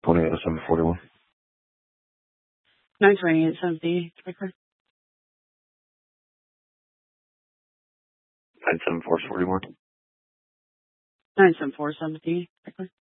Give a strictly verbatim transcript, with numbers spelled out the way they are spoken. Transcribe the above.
twenty-eight oh seven forty-one. nine twenty-eight seventy. Quicker. nine seven four forty-one. nine seven four seventy. Quicker.